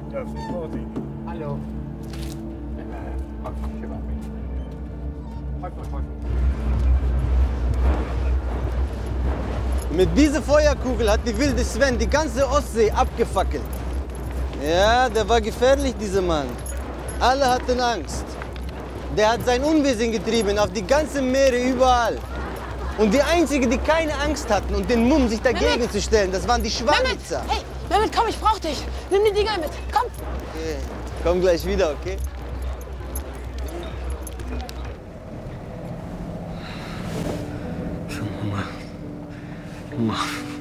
Ja, Morty. Hallo. Mit dieser Feuerkugel hat die wilde Sven die ganze Ostsee abgefackelt. Ja, der war gefährlich, dieser Mann. Alle hatten Angst. Der hat sein Unwesen getrieben auf die ganzen Meere überall. Und die Einzigen, die keine Angst hatten und den Mumm, sich dagegen Mehmet! zu stellen, das waren die Schweizer. Hey, Mehmet, komm, ich brauch dich. Nimm die Dinger mit. Komm. Okay. Komm gleich wieder, okay? Mama.